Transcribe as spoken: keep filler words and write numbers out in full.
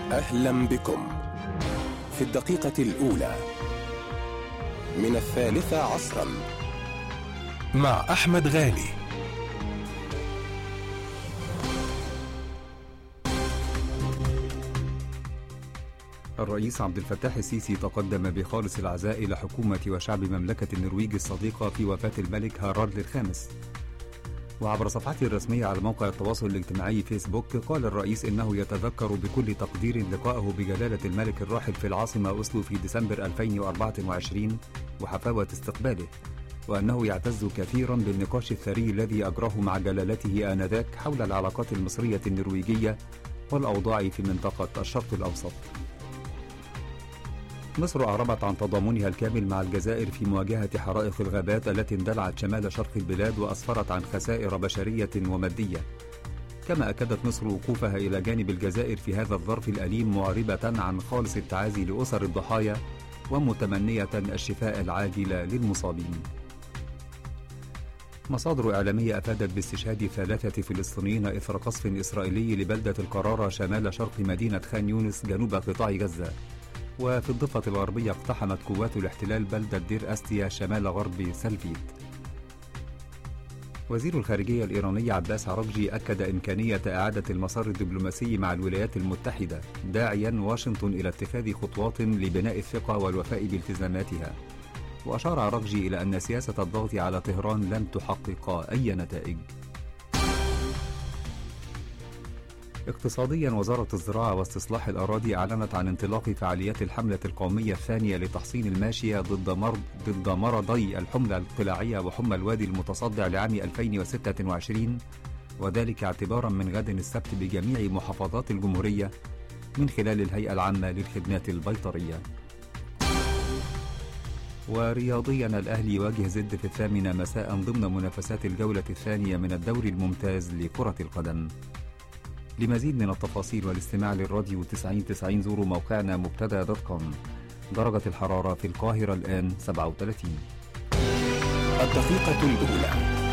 أهلا بكم في الدقيقة الأولى من الثالثة عصرا مع أحمد غالي. الرئيس عبد الفتاح السيسي تقدم بخالص العزاء إلى حكومة وشعب مملكة النرويج الصديقة في وفاة الملك هارالد الخامس. وعبر صفحته الرسمية على موقع التواصل الاجتماعي فيسبوك، قال الرئيس إنه يتذكر بكل تقدير لقائه بجلالة الملك الراحل في العاصمة أوسلو في ديسمبر ألفين وأربعة وعشرين وحفاوة استقباله، وأنه يعتز كثيرا بالنقاش الثري الذي أجراه مع جلالته آنذاك حول العلاقات المصرية النرويجية والأوضاع في منطقة الشرق الأوسط. مصر أعربت عن تضامنها الكامل مع الجزائر في مواجهة حرائق الغابات التي اندلعت شمال شرق البلاد وأسفرت عن خسائر بشرية ومادية. كما أكدت مصر وقوفها إلى جانب الجزائر في هذا الظرف الأليم، معربة عن خالص التعازي لأسر الضحايا ومتمنية الشفاء العاجل للمصابين. مصادر إعلامية أفادت باستشهاد ثلاثة فلسطينيين إثر قصف إسرائيلي لبلدة القرارة شمال شرق مدينة خان يونس جنوب قطاع غزة. وفي الضفة الغربية اقتحمت قوات الاحتلال بلدة دير أستيا شمال غرب سلفيد. وزير الخارجية الإيراني عباس عراقجي أكد إمكانية إعادة المسار الدبلوماسي مع الولايات المتحدة، داعيا واشنطن إلى اتخاذ خطوات لبناء الثقة والوفاء بالتزاماتها. وأشار عراقجي إلى أن سياسة الضغط على طهران لن تحقق أي نتائج. اقتصاديا، وزارة الزراعة واستصلاح الأراضي أعلنت عن انطلاق فعاليات الحملة القومية الثانية لتحصين الماشية ضد مرض ضد مرضي الحمى القلاعية وحمى الوادي المتصدع لعام ألفين وستة وعشرين، وذلك اعتبارا من غد السبت بجميع محافظات الجمهورية من خلال الهيئة العامة للخدمات البيطرية. ورياضيا، الأهلي يواجه زد في الثامنة مساء ضمن منافسات الجولة الثانية من الدوري الممتاز لكرة القدم. لمزيد من التفاصيل والاستماع للراديو تسعين تسعين زوروا موقعنا مبتدأ دوت كوم. درجة الحرارة في القاهرة الآن سبعة وثلاثين. الدقيقة الأولى